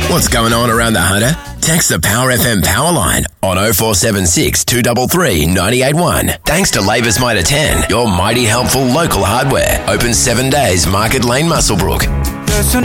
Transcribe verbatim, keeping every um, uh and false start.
What's going on around the Hunter? Text the Power F M power line on oh four seven six, two three three, nine eight one. Thanks to Labour's Mitre ten, your mighty helpful local hardware. Open seven days, Market Lane, Muswellbrook. Listen